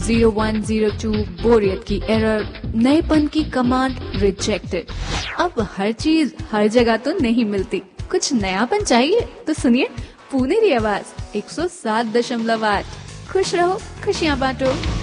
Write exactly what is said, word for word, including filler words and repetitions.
Zero one zero to बोरियत की error, नएपन की कमांड रिजेक्टेड। अब हर चीज हर जगह तो नहीं मिलती, कुछ नयापन चाहिए तो सुनिए पुनेरी आवाज एक सौ सात दशमलव आठ। खुश रहो, खुशियां बांटो।